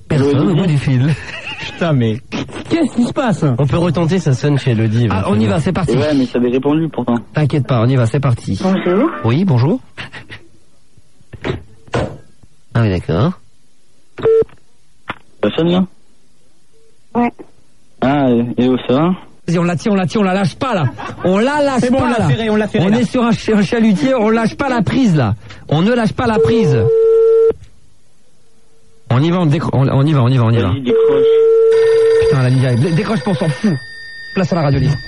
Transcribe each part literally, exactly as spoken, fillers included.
Personne au bout du fil. Putain, mais qu'est-ce qui se passe? On peut retenter, ça sonne chez Elodie. Ah, on y va, c'est parti. Ouais, mais ça avait répondu pourtant. T'inquiète pas, on y va, c'est parti. Bonjour. Oui, bonjour. Ah oui, d'accord. Ça sonne là? Ouais. Ah, et où ça va? Vas-y, on la tient, on la tient, on la lâche pas là. On la lâche C'est bon, pas on l'a là. ferré, on l'a ferré, On là. est sur un, ch- un chalutier, on lâche pas la prise là. On ne lâche pas la prise. On y va, on, décro- on, on y va, on y va, on y va. Vas-y, décroche. Putain, la ligne arrive. Dé- Décroche pas, on s'en fout. Place sur la radio libre.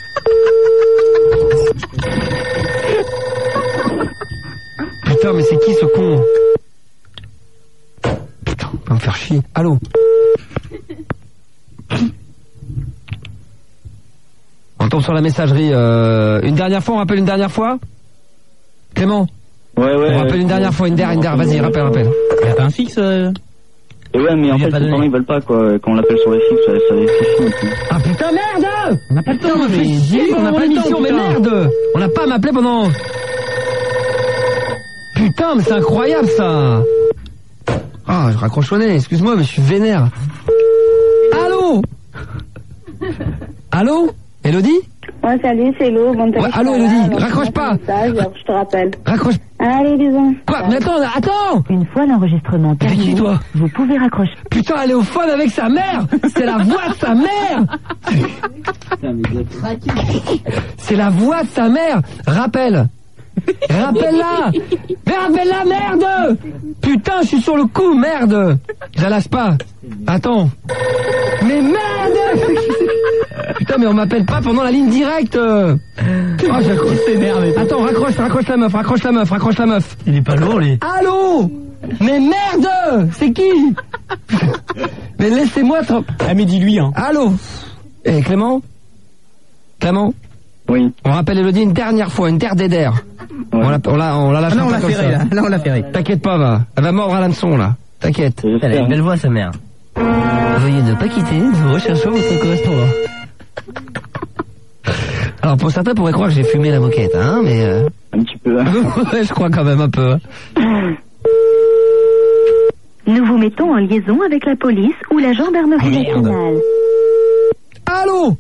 Putain, mais c'est qui ce con? Putain, on va me faire chier. Allô? On tombe sur la messagerie. Euh, une dernière fois, on rappelle une dernière fois? Clément? Ouais, ouais. On rappelle une dernière fois, une dernière, une dernière. Vas-y, rappelle, rappelle. Il y a pas un fixe euh... Et ouais, mais en Il a fait, pas les donné. parents ils veulent pas quoi. Quand on l'appelle sur les fixes, ça, ça les fixe. Ah putain, merde! On n'a pas le temps, Putain, mais chier, on n'a pas d'émission, mais merde! On n'a pas à m'appeler pendant... Putain, mais c'est incroyable ça! Ah, je raccroche au nez, excuse-moi, mais je suis vénère. Allô? Allô? Elodie? Ouais, salut, c'est Lo. Bon, Ouais, allô, Elodie, raccroche pas. Message, alors je te rappelle. Raccroche... Allez, bisous. Quoi? Mais attends, attends! Une fois l'enregistrement T'es terminé, qui, toi? vous pouvez raccrocher. Putain, elle est au phone avec sa mère! C'est la voix de sa mère! C'est la voix de sa mère! Rappelle! Rappelle-la! Mais rappelle-la, merde! Putain, je suis sur le coup, merde! Je la lâche pas. Attends. Mais merde! Putain, mais on m'appelle pas pendant la ligne directe! Oh, je s'énerve. Attends, raccroche, raccroche la meuf, raccroche la meuf, raccroche la meuf. Il est pas lourd, lui. Allô? Mais merde! C'est qui? Mais laissez-moi... Tra- Ah, mais dis-lui, hein. Allô? Eh, Clément? Clément? Oui. On rappelle Elodie une dernière fois, une terre d'air. On la, on la, on la lâche Ah, là, on pas l'a comme ferré, ça. là. Là, on l'a ferré. T'inquiète pas, va. Elle va mordre à l'hameçon, là. T'inquiète. Elle a une belle voix, sa mère. Veuillez ne pas quitter, nous recherchons votre correspondant. Alors, pour certains pourraient croire que j'ai fumé la moquette, hein, mais... Euh... Un petit peu. Hein. ouais, je crois quand même un peu. Nous vous mettons en liaison avec la police ou la gendarmerie Oh, merde. nationale. Allô?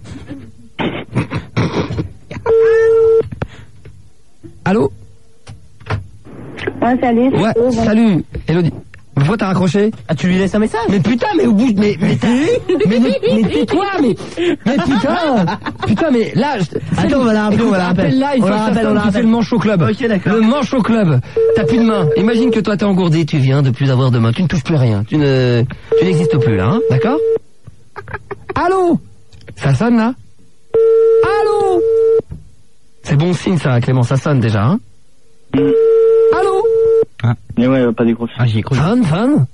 Allô? Ouais, salut, c'est Ouais, Lo. Bon- salut, Elodie. Pourquoi t'as raccroché? Ah, tu lui laisses un message? Mais putain, mais au bout, de- mais, mais, t'as- mais, mais, mais tais-toi, mais, mais putain, putain, mais là, je- Attends, on va la rappeler, écoute, on va la rappeler. appelle-la, il On faut la que ça rappelle, sonne, on la tu fais rappelle. le manche au club. Ok, d'accord. Le manche au club. T'as plus de main. Imagine que toi t'es engourdé, tu viens de plus avoir de main, tu ne touches plus rien, tu ne, tu n'existes plus là, hein, d'accord? Allô? Ça sonne là? Allô? C'est bon signe ça, Clément, ça sonne déjà, hein? Allô? Mais ouais, elle va pas décrocher. Ah, j'y ai cru. Fan, fan?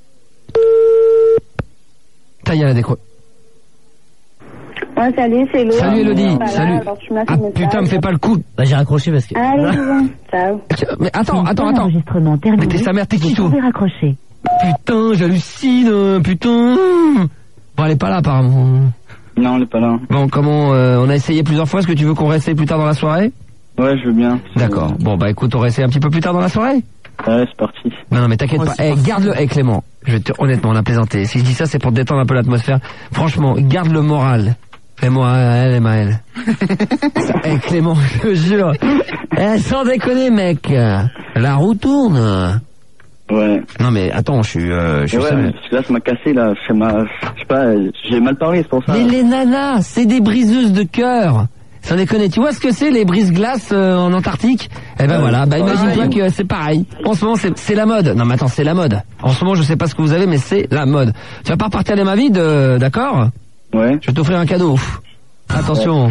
Ça y est, elle a décroché. Ouais, salut, c'est Lo. Salut Elodie, Voilà, salut. alors tu m'as fait Ah un message. putain, me fais pas le coup. Bah, j'ai raccroché parce que... Allez, bisous. Ciao. Mais attends, Une attends, fois attends. l'enregistrement terminé, Mais t'es sa mère, t'es qui, vous toi? pouvez raccrocher. Putain, j'hallucine, euh, putain. Bon, elle est pas là apparemment. Non, elle est pas là. Bon, comment, euh, on a essayé plusieurs fois, est-ce que tu veux qu'on réessaye plus tard dans la soirée? Ouais, je veux bien. D'accord. Bon, bah écoute, on réessaye un petit peu plus tard dans la soirée? Ouais, c'est parti. Non, non, mais t'inquiète pas. Eh, garde-le, eh, Clément. Je vais te, honnêtement, on a plaisanté. Si je dis ça, c'est pour détendre un peu l'atmosphère. Franchement, garde le moral. Fais-moi à elle et Maël. Eh, Clément, je te jure. Eh, sans déconner, mec. La roue tourne. Ouais. Non, mais attends, je suis, euh, je Et suis ouais, sérieux. mais parce que là, ça m'a cassé, là. Je sais ma- je sais pas, j'ai mal parlé, c'est pour ça. Mais les nanas, c'est des briseuses de cœur. Sans déconner, tu vois ce que c'est les brise-glaces euh, en Antarctique? Eh ben Euh, voilà, bah pareil. imagine-toi que c'est pareil. En ce moment, c'est c'est la mode. Non mais attends, c'est la mode. En ce moment, je sais pas ce que vous avez, mais c'est la mode. Tu vas pas repartir les mains vides, euh, d'accord? Ouais. Je vais t'offrir un cadeau. Attention.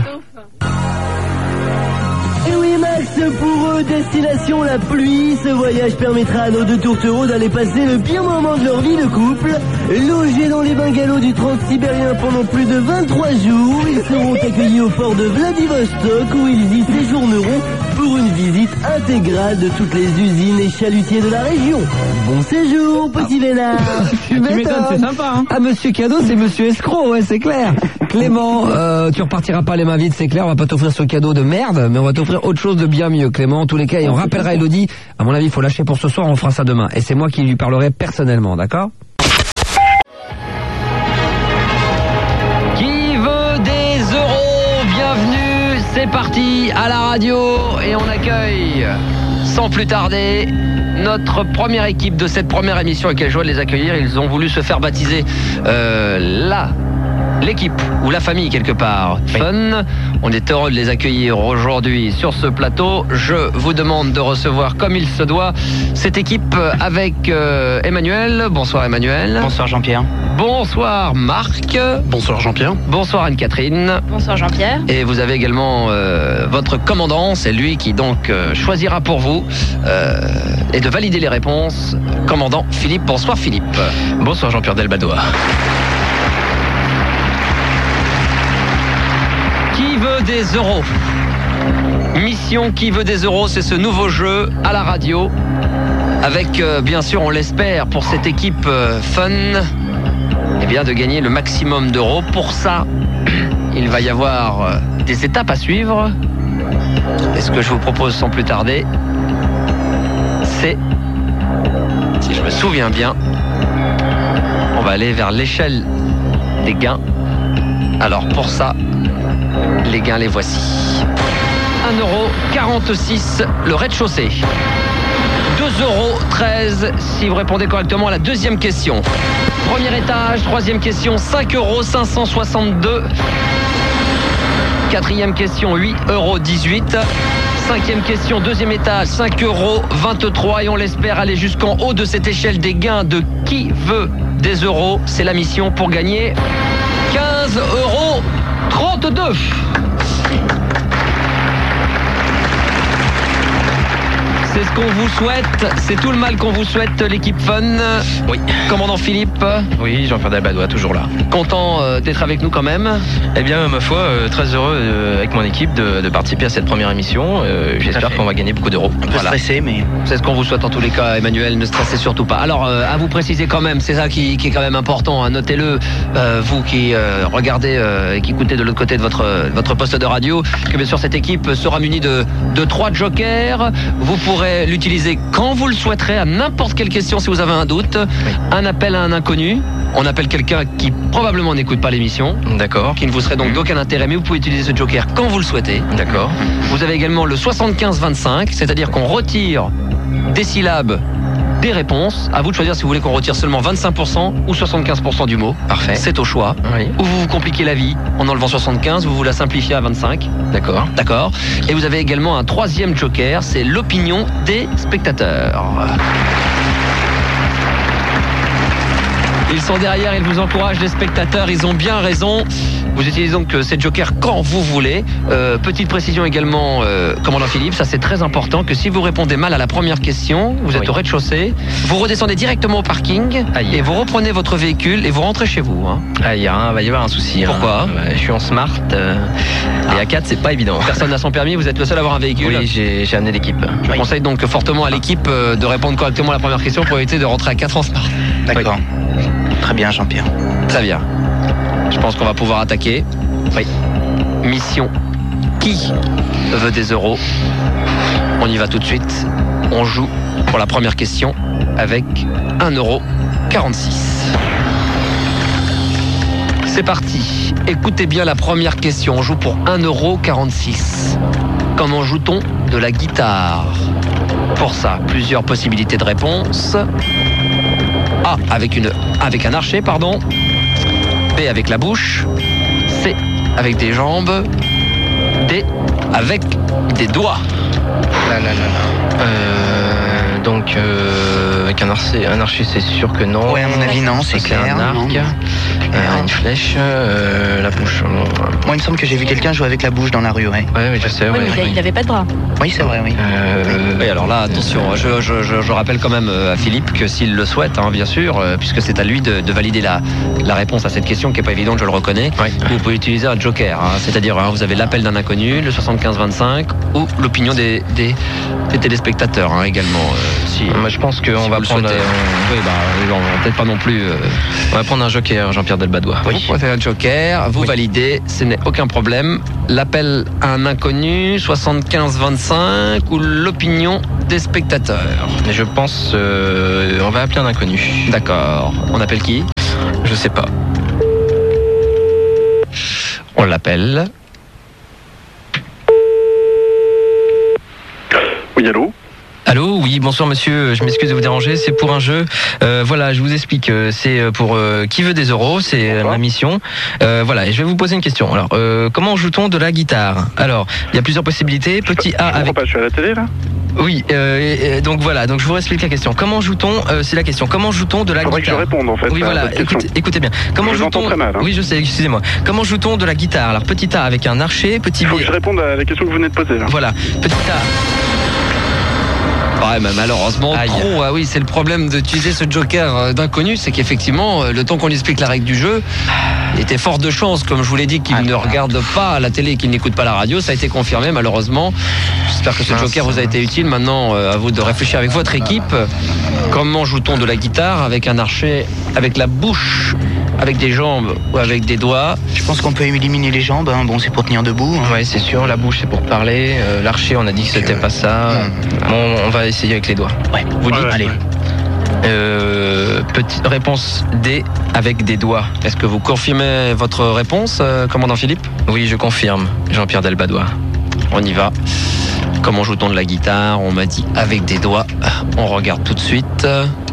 Et oui, Max, pour eux, destination la pluie, ce voyage permettra à nos deux tourtereaux d'aller passer le pire moment de leur vie de couple. Logés dans les bungalows du Transsibérien pendant plus de vingt-trois jours, ils seront accueillis au port de Vladivostok où ils y séjourneront pour une visite intégrale de toutes les usines et chalutiers de la région. Bon séjour, petit Vénard. Tu m'étonnes, c'est sympa, hein. Ah, monsieur cadeau, c'est monsieur escroc, ouais, c'est clair. Clément, euh, tu repartiras pas les mains vides, c'est clair. On va pas t'offrir ce cadeau de merde, mais on va t'offrir autre chose de bien mieux, Clément. En tous les cas, et on rappellera Elodie. À mon avis, il faut lâcher pour ce soir, on fera ça demain. Et c'est moi qui lui parlerai personnellement, d'accord? C'est parti à la radio et on accueille sans plus tarder notre première équipe de cette première émission. Et quelle joie de les accueillir. Ils ont voulu se faire baptiser euh, là. L'équipe ou la famille quelque part. Oui. Fun. On est heureux de les accueillir aujourd'hui sur ce plateau. Je vous demande de recevoir comme il se doit cette équipe avec euh, Emmanuel. Bonsoir Emmanuel. Bonsoir Jean-Pierre. Bonsoir Marc. Bonsoir Jean-Pierre. Bonsoir Anne-Catherine. Bonsoir Jean-Pierre. Et vous avez également euh, votre commandant. C'est lui qui donc euh, choisira pour vous euh, et de valider les réponses. Commandant Philippe. Bonsoir Philippe. Bonsoir Jean-Pierre Delbadois. Qui veut des euros? Mission Qui veut des euros, c'est ce nouveau jeu à la radio avec euh, bien sûr, on l'espère pour cette équipe euh, fun, eh bien de gagner le maximum d'euros. Pour ça, il va y avoir euh, des étapes à suivre. Et ce que je vous propose sans plus tarder, c'est, si je me souviens bien, on va aller vers l'échelle des gains. Alors pour ça, les gains, les voici. un euro quarante-six, le rez-de-chaussée. deux euros treize si vous répondez correctement à la deuxième question. Premier étage, troisième question, cinq euros cinq cent soixante-deux. Quatrième question, huit euros dix-huit. Cinquième question, deuxième étage, cinq euros vingt-trois. Et on l'espère aller jusqu'en haut de cette échelle des gains de Qui veut des euros. C'est la mission pour gagner quinze euros trente-deux. C'est ce qu'on vous souhaite, c'est tout le mal qu'on vous souhaite, l'équipe Fun. Oui. Commandant Philippe. Oui, Jean-Pierre Delbadois, toujours là. Content euh, d'être avec nous quand même. Eh bien, ma foi, euh, très heureux euh, avec mon équipe de, de participer à cette première émission. Euh, J'espère qu'on va gagner beaucoup d'euros. Un peu voilà. stressé, mais... C'est ce qu'on vous souhaite en tous les cas, Emmanuel, ne stressez surtout pas. Alors, euh, à vous préciser quand même, c'est ça qui, qui est quand même important, hein. Notez-le, euh, vous qui euh, regardez euh, et qui écoutez de l'autre côté de votre, votre poste de radio, que bien sûr cette équipe sera munie de, de trois jokers. Vous pourrez l'utiliser quand vous le souhaiterez, à n'importe quelle question si vous avez un doute. Oui. Un appel à un inconnu. On appelle quelqu'un qui probablement n'écoute pas l'émission. D'accord. Qui ne vous serait donc d'aucun intérêt, mais vous pouvez utiliser ce joker quand vous le souhaitez. D'accord. Vous avez également le soixante-quinze vingt-cinq, c'est-à-dire qu'on retire des syllabes des réponses. À vous de choisir si vous voulez qu'on retire seulement vingt-cinq pour cent ou soixante-quinze pour cent du mot. Parfait. C'est au choix. Oui. Ou vous vous compliquez la vie en enlevant soixante-quinze, vous vous la simplifiez à vingt-cinq. D'accord. D'accord. Et vous avez également un troisième joker, c'est l'opinion des spectateurs. Ils sont derrière, ils vous encouragent, les spectateurs, ils ont bien raison. Vous utilisez donc ces jokers quand vous voulez. Euh, petite précision également, euh, commandant Philippe, ça c'est très important, que si vous répondez mal à la première question, vous êtes oui. au rez-de-chaussée, vous redescendez directement au parking. Aïe. Et vous reprenez votre véhicule et vous rentrez chez vous. Hein. Ah, il y a, va y avoir un souci. Pourquoi hein. Je suis en smart euh, ah. et à quatre c'est pas évident. Personne n'a son permis, vous êtes le seul à avoir un véhicule. Oui, j'ai, j'ai amené l'équipe. Je oui. conseille donc fortement à l'équipe de répondre correctement à la première question pour éviter de rentrer à quatre en smart. D'accord. Oui. Très bien Jean-Pierre. Très bien. Je pense qu'on va pouvoir attaquer. Oui. Mission Qui veut des euros? On y va tout de suite. On joue pour la première question avec un euro quarante-six. C'est parti. Écoutez bien la première question. On joue pour un euro quarante-six. Comment joue-t-on de la guitare? Pour ça, plusieurs possibilités de réponse. A avec, une, avec un archet, pardon. B avec la bouche. C avec des jambes. D avec des doigts. Là, là, là, là. Euh, donc, euh, avec un archer, un archer, c'est sûr que non. Oui, à mon avis, non, c'est, c'est clair. Un arc, non. Euh, une flèche, euh, la bouche. Non. Moi, il me semble que j'ai vu quelqu'un jouer avec la bouche dans la rue, ouais. Ouais, oui, je sais. Oui, ouais, mais oui. il n'avait pas de bras. Oui, c'est vrai, oui. Euh, oui, alors là, attention, je, je, je, je rappelle quand même à Philippe que s'il le souhaite, hein, bien sûr, euh, puisque c'est à lui de, de valider la, la réponse à cette question qui n'est pas évidente, je le reconnais, oui. Vous pouvez utiliser un joker, hein, c'est-à-dire hein, vous avez l'appel d'un inconnu, le soixante-quinze vingt-cinq ou l'opinion des, des, des téléspectateurs hein, également. Euh, si, Moi, je pense qu'on si va prendre... Euh, oui, bah, on, peut-être pas non plus... Euh... On va prendre un joker, Jean-Pierre Delbadois. Oui. Vous prenez un joker, vous oui. validez, ce n'est aucun problème. L'appel à un inconnu, soixante-quinze vingt-cinq ou l'opinion des spectateurs. Mais je pense euh, on va appeler un inconnu. D'accord. On appelle qui? Je sais pas. On l'appelle. Oui, allô? Allô, oui, bonsoir monsieur, je m'excuse de vous déranger, c'est pour un jeu. Euh, voilà, je vous explique, c'est pour euh, Qui veut des euros, c'est euh, ma mission. Euh, voilà, et je vais vous poser une question. Alors, euh, comment joue-t-on de la guitare? Alors, il y a plusieurs possibilités. Petit je, A je avec... pas, je suis à la télé là? Oui, euh, et, et donc voilà, donc je vous explique la question. Comment joue-t-on, euh, c'est la question, comment joue-on de la Faudrait guitare? que je réponde en fait. Oui, voilà, écoutez, écoutez bien. Comment je joue-t-on très mal, hein. Oui, je sais, excusez-moi. Comment joue-t-on de la guitare? Alors, petit A avec un archet, petit B... Il faut que je réponde à la question que vous venez de poser là. Voilà, petit A... Ouais, mais malheureusement, Aïe. trop. Ah oui, c'est le problème d'utiliser ce joker d'inconnu, c'est qu'effectivement, le temps qu'on lui explique la règle du jeu, il était fort de chance, comme je vous l'ai dit, qu'il Ah, ne ah. regarde pas la télé et qu'il n'écoute pas la radio. Ça a été confirmé, malheureusement. J'espère que ce Mince. joker vous a été utile. Maintenant, euh, à vous de réfléchir avec votre équipe. Comment joue-t-on de la guitare avec un archet, avec la bouche, avec des jambes ou avec des doigts? Je pense qu'on peut éliminer les jambes, hein. Bon, c'est pour tenir debout. Hein. Ouais, c'est sûr, la bouche c'est pour parler, euh, l'archet on a dit que c'était Euh, pas ça. hmm. Bon, on va essayer avec les doigts. Ouais, Vous dites Ouais, allez. ouais. Euh, petite réponse D avec des doigts. Est-ce que vous confirmez votre réponse, euh, commandant Philippe? Oui, je confirme, Jean-Pierre Delbadois. On y va. Comment joue-t-on de la guitare? On m'a dit avec des doigts. On regarde tout de suite.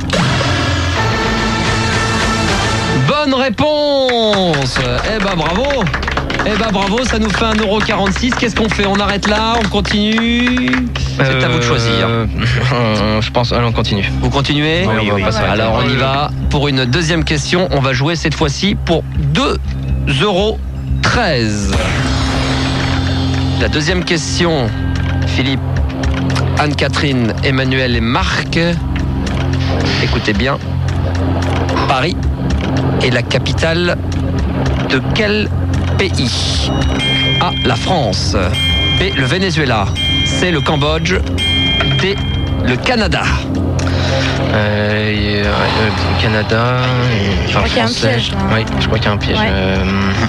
Bonne réponse! Eh ben bravo! Eh ben bravo, ça nous fait un euro quarante-six. Qu'est-ce qu'on fait? On arrête là? On continue? C'est à vous de choisir. Euh, je pense, allez on continue. Vous continuez? Oui, oui, oui. Alors on y va pour une deuxième question. On va jouer cette fois-ci pour deux euros treize. La deuxième question, Philippe, Anne-Catherine, Emmanuel et Marc. Écoutez bien. Paris est la capitale de quel pays? A. La France. B. Le Venezuela. C. Le Cambodge. D. Le Canada. Euh, et, euh, euh, Canada. et- Je crois qu'il y a un français. piège, là. Oui, je crois qu'il y a un piège. Ouais. Euh,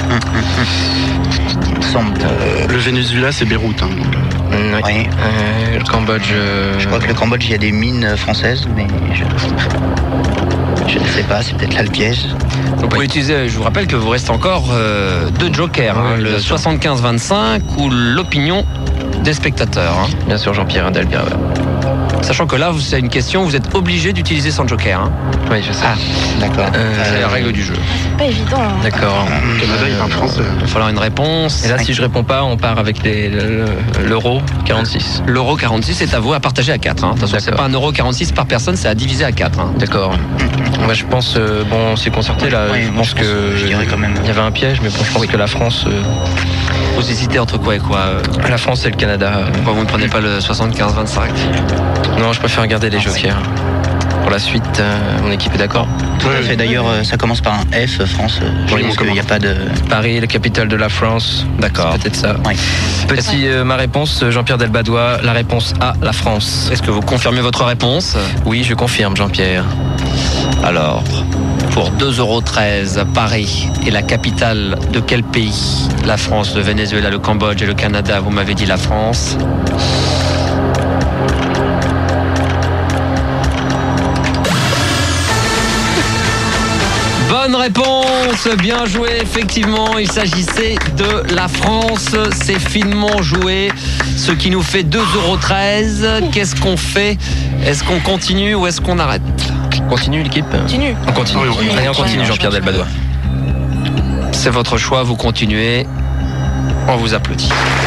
Semble. euh, Le Venezuela, c'est Beyrouth. Hein. oui. ouais. Euh, le Cambodge. euh, Je crois que le Cambodge, il y a des mines françaises, mais je, je ne sais pas, c'est peut-être là le piège. Vous pouvez utiliser, je vous rappelle que vous reste encore euh, deux jokers, hein, Oui, le bien sûr. soixante-quinze vingt-cinq ou l'opinion des spectateurs. hein. Bien sûr, Jean-Pierre Delbadois. Sachant que là, vous- c'est une question, vous êtes obligé d'utiliser son joker. hein. Oui, je sais. Ah, d'accord. Euh, C'est la règle du jeu. C'est pas évident. hein. D'accord. Au Canada, il parle français. Il va falloir une réponse. Et là, si je réponds pas, on part avec les- le- l'euro quarante-six. L'euro quarante-six est à vous à partager à quatre. Hein. Attention, c'est D'accord. pas un euro quarante-six par personne, c'est à diviser à quatre. hein. D'accord. Moi, je pense, euh, bon, on s'est concerté là. Oui, je moi, pense je pense, que je dirais quand même. il y avait un piège, mais bon, je pense que la France, euh, Vous hésitez entre quoi et quoi euh, la France et le Canada. euh, Pourquoi vous ne prenez pas le soixante-quinze vingt-cinq? non, je préfère garder les jokers. Pour la suite, euh, mon équipe est d'accord. Tout à fait. D'ailleurs, euh, ça commence par un F, France. euh, Je Oui, pense qu'il n'y a pas de. Paris, la capitale de la France. D'accord. C'est peut-être ça. Ouais. Petit, euh, ma réponse, Jean-Pierre Delbadois. La réponse A, la France. Est-ce que vous confirmez votre réponse? Oui, je confirme, Jean-Pierre. Alors, pour deux euros treize, Paris est la capitale de quel pays? La France, le Venezuela, le Cambodge et le Canada. Vous m'avez dit la France. Bonne réponse, bien joué, effectivement, il s'agissait de la France, c'est finement joué, ce qui nous fait deux euros treize. Qu'est-ce qu'on fait? Est-ce qu'on continue ou est-ce qu'on arrête? On continue l'équipe Continue. On continue. Oui, on continue. Allez, on continue, Ouais, Jean-Pierre je pense Delbadois. C'est votre choix, vous continuez, on vous applaudit.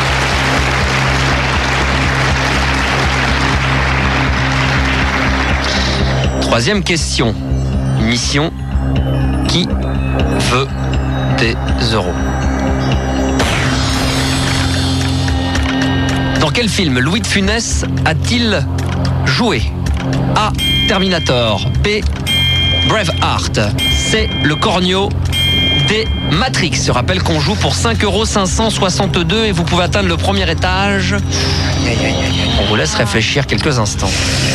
Troisième question, mission, qui veut des euros? Dans quel film Louis de Funès a-t-il joué? A. Terminator. B. Braveheart. C. Le Cornio. D. Matrix. Je rappelle qu'on joue pour cinq euros cinq cent soixante-deux et vous pouvez atteindre le premier étage. Aïe, aïe, aïe, aïe. On vous laisse réfléchir quelques instants.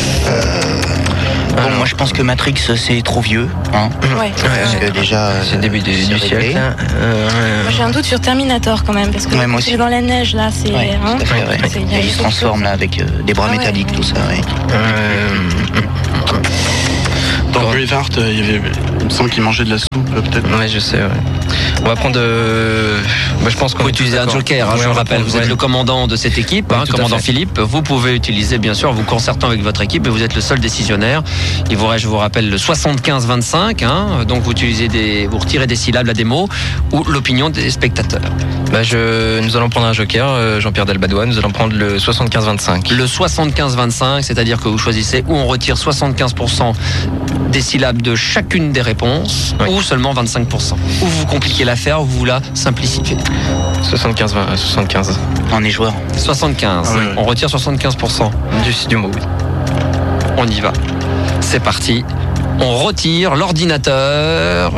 Bon, moi je pense que Matrix c'est trop vieux. Hein. Ouais. Parce que déjà. euh, C'est le début du, c'est du réglé. siècle. Euh, Moi j'ai un doute sur Terminator quand même parce que Ouais, moi aussi. c'est dans la neige là, c'est. Ouais, hein, tout à fait, ouais. c'est- il y a Et il quelque se transforme chose. là avec euh, des bras Ah ouais, métalliques, ouais. tout ça. Ouais. euh, Dans Braveheart, euh, il y avait Il me semble qu'il mangeait de la soupe, peut-être. Ouais, je sais, ouais. On va prendre... Euh... Bah, je pense qu'on Vous utiliser un joker, hein, ouais, je vous rappelle, prendre, vous ouais. êtes le commandant de cette équipe, Ouais, hein, tout à commandant fait. Philippe. Vous pouvez utiliser, bien sûr, vous concertant avec votre équipe, et vous êtes le seul décisionnaire. Il vous reste, je vous rappelle, le soixante-quinze vingt-cinq, hein, donc vous utilisez des, vous retirez des syllabes à des mots, ou l'opinion des spectateurs. Bah, je... Nous allons prendre un joker, euh, Jean-Pierre Delbadois, nous allons prendre le soixante-quinze vingt-cinq. Le soixante-quinze vingt-cinq, c'est-à-dire que vous choisissez où on retire soixante-quinze pour cent des syllabes de chacune des réponses, oui. ou seulement vingt-cinq pour cent. Ou vous compliquez l'affaire, ou vous la simplifiez. soixante-quinze vingt, soixante-quinze. On est joueur. soixante-quinze. Ah oui. On retire soixante-quinze pour cent. Du, du mot, oui. On y va. C'est parti. On retire l'ordinateur.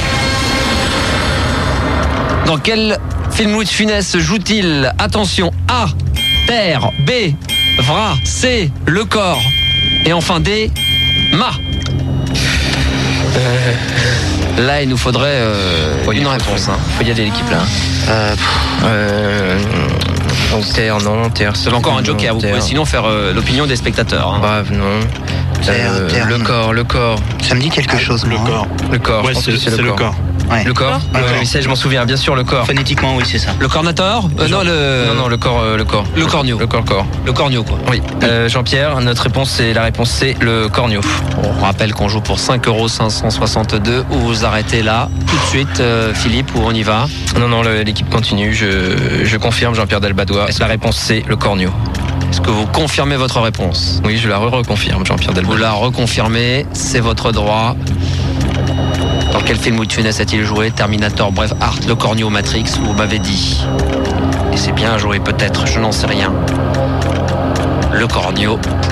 Dans quel film Louis de Funès joue-t-il? Attention. A. Terre. B. Vra. C. Le corps. Et enfin D. Ma. Euh... Là, il nous faudrait euh, une réponse. Hein. Faut y aller, l'équipe, là. Euh, Euh... Donc, terre, non, terre. Vous avez encore un joker. Vous terre. pouvez sinon faire euh, l'opinion des spectateurs. Hein. Brave, non. Terre, Euh, terre, le non. corps, le corps. Ça me dit quelque chose, Le moi, hein. corps. Le corps, Ouais, je pense c'est que c'est c'est le le corps. corps. Ouais. Le corps Le Ouais, corps. mais c'est, je m'en souviens, bien sûr, le corps. Phonétiquement, oui, c'est ça. Le cornator euh, Non, le. Non, non, le corps, euh, le corps. Le cornio. Le corps, corps. Le cornio, quoi. Oui. Euh, Jean-Pierre, notre réponse, c'est la réponse C, le cornio. On rappelle qu'on joue pour cinq euros cinq cent soixante-deux. Ou vous arrêtez là, tout de suite, euh, Philippe, ou on y va? Non, non, le- l'équipe continue. Je, je confirme, Jean-Pierre Delbadois. La réponse C, le cornio. Est-ce que vous confirmez votre réponse? Oui, je la re-reconfirme, Jean-Pierre Vous Delbadois. la reconfirmez, c'est votre droit. Dans quel film Louis de Funès a-t-il joué? Terminator, Braveheart, Le Cornio, Matrix, vous m'avez dit. Et c'est bien joué peut-être, je n'en sais rien. Le Cornio,